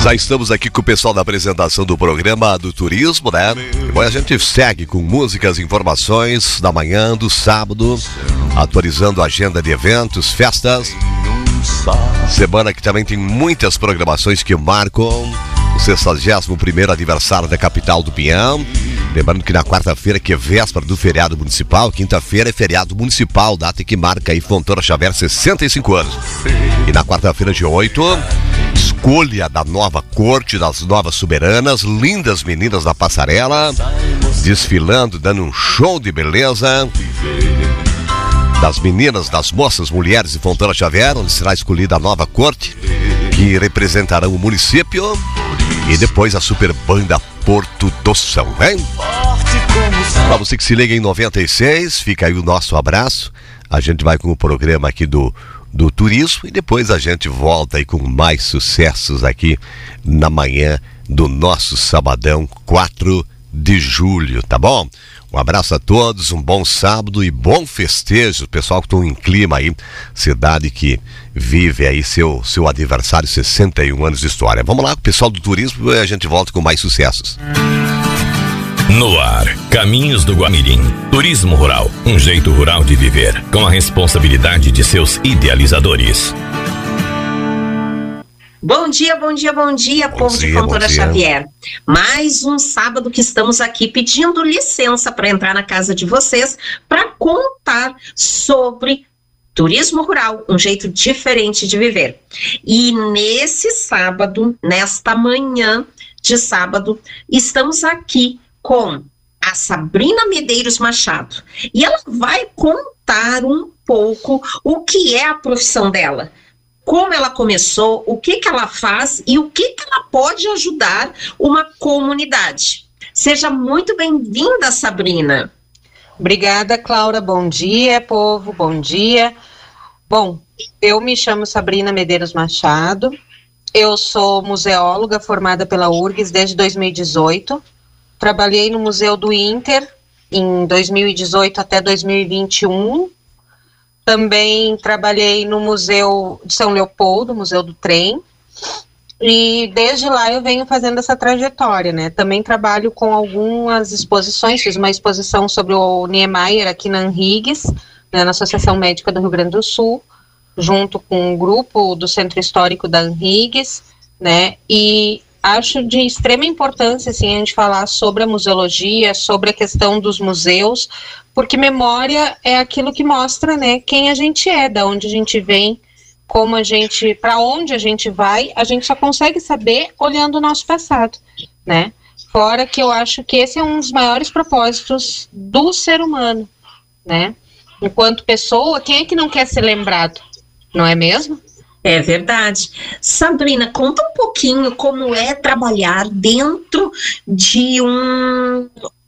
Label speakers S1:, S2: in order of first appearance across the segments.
S1: Já estamos aqui com o pessoal da apresentação do programa do turismo, né? Depois a gente segue com músicas, informações da manhã, do sábado, atualizando a agenda de eventos, festas. Semana que também tem muitas programações que marcam o 61º aniversário da capital do Pinhão. Lembrando que na quarta-feira, que é véspera do feriado municipal, quinta-feira é feriado municipal, data que marca aí Fontoura Xavier 65 anos. E na quarta-feira, dia 8, escolha da nova corte, das novas soberanas, lindas meninas da passarela, desfilando, dando um show de beleza. Das meninas, das moças, mulheres de Fontoura Xavier, onde será escolhida a nova corte, que representarão o município. E depois a super banda Porto do São, hein? Pra você que se liga em 96, fica aí o nosso abraço. A gente vai com o programa aqui do turismo e depois a gente volta aí com mais sucessos aqui na manhã do nosso sabadão 4 de julho, tá bom? Um abraço a todos, um bom sábado e bom festejo, pessoal que estão em clima aí, cidade que vive aí seu aniversário, 61 anos de história. Vamos lá com o pessoal do turismo e a gente volta com mais sucessos.
S2: No ar, Caminhos do Guamirim. Turismo rural, um jeito rural de viver, com a responsabilidade de seus idealizadores.
S3: Bom dia, bom dia, bom dia, povo de Fontoura Xavier. Mais um sábado que estamos aqui pedindo licença para entrar na casa de vocês para contar sobre turismo rural, um jeito diferente de viver. E nesse sábado, nesta manhã de sábado, estamos aqui com a Sabrina Medeiros Machado. E ela vai contar um pouco o que é a profissão dela. Como ela começou, o que ela faz e o que ela pode ajudar uma comunidade. Seja muito bem-vinda, Sabrina.
S4: Obrigada, Cláudia. Bom dia, povo. Bom dia. Bom, eu me chamo Sabrina Medeiros Machado. Eu sou museóloga formada pela URGS desde 2018. Trabalhei no Museu do Inter em 2018 até 2021. Também trabalhei no Museu de São Leopoldo, Museu do Trem, e desde lá eu venho fazendo essa trajetória, né? Também trabalho com algumas exposições, fiz uma exposição sobre o Niemeyer aqui na Anhiggs, né, na Associação Médica do Rio Grande do Sul, junto com um grupo do Centro Histórico da Anhiggs, né? E acho de extrema importância, assim, a gente falar sobre a museologia, sobre a questão dos museus, porque memória é aquilo que mostra, né, quem a gente é, da onde a gente vem, como a gente, para onde a gente vai, a gente só consegue saber olhando o nosso passado, né? Fora que eu acho que esse é um dos maiores propósitos do ser humano, né? Enquanto pessoa, quem é que não quer ser lembrado, não é mesmo?
S3: É verdade. Sabrina, conta um pouquinho como é trabalhar dentro de um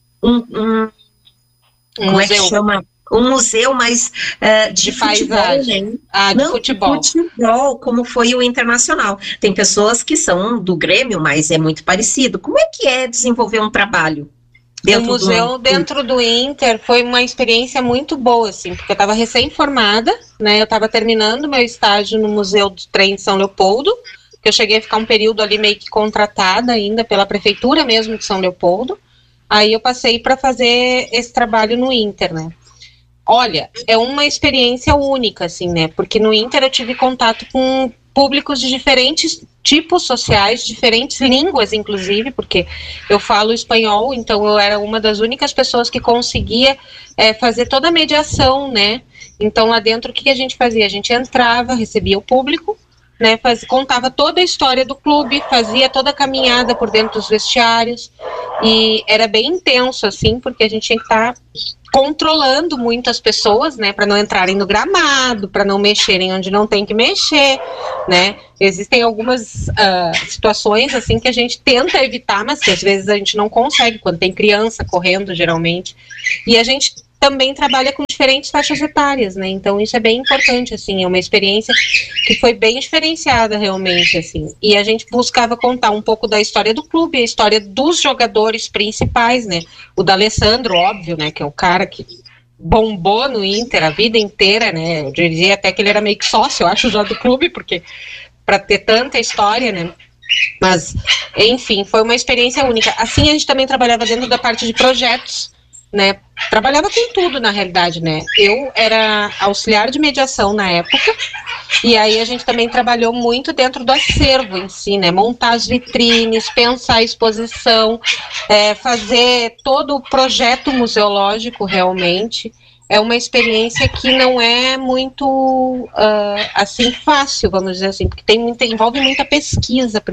S3: como é que chama? Um museu mais de
S4: paisagem.
S3: Futebol, né?
S4: De futebol.
S3: De futebol, como foi o Internacional. Tem pessoas que são do Grêmio, mas é muito parecido. Como é que é desenvolver um trabalho
S4: dentro do Inter? Foi uma experiência muito boa, assim, porque eu estava recém-formada, né? Eu estava terminando meu estágio no Museu do Trem de São Leopoldo, que eu cheguei a ficar um período ali meio que contratada ainda pela prefeitura mesmo de São Leopoldo. Aí eu passei para fazer esse trabalho no Inter, né? Olha, é uma experiência única, assim, né? Porque no Inter eu tive contato com públicos de diferentes tipos sociais, diferentes línguas, inclusive, porque eu falo espanhol, então eu era uma das únicas pessoas que conseguia fazer toda a mediação, né? Então lá dentro o que a gente fazia? A gente entrava, recebia o público, né, contava toda a história do clube, fazia toda a caminhada por dentro dos vestiários, e era bem intenso, assim, porque a gente tinha que estar controlando muito as pessoas, né, para não entrarem no gramado, para não mexerem onde não tem que mexer, né. Existem algumas situações, assim, que a gente tenta evitar, mas que às vezes a gente não consegue, quando tem criança correndo, geralmente, e a gente também trabalha com diferentes faixas etárias, né, então isso é bem importante, assim, é uma experiência que foi bem diferenciada realmente, assim, e a gente buscava contar um pouco da história do clube, a história dos jogadores principais, né, o D'Alessandro, óbvio, né, que é o cara que bombou no Inter a vida inteira, né, eu diria até que ele era meio que sócio, eu acho, já do clube, porque para ter tanta história, né, Mas, enfim, foi uma experiência única. Assim, a gente também trabalhava dentro da parte de projetos, né? Trabalhava com tudo, na realidade, né? Eu era auxiliar de mediação na época, e aí a gente também trabalhou muito dentro do acervo em si, né? Montar as vitrines, pensar a exposição, fazer todo o projeto museológico realmente. É uma experiência que não é muito, assim, fácil, vamos dizer assim, porque envolve muita pesquisa,